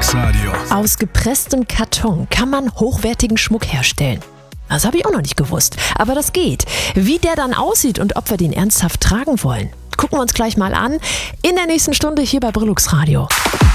Brillux Radio. Aus gepresstem Karton kann man hochwertigen Schmuck herstellen. Das habe ich auch noch nicht gewusst, aber das geht. Wie der dann aussieht und ob wir den ernsthaft tragen wollen, gucken wir uns gleich mal an in der nächsten Stunde hier bei Brillux Radio.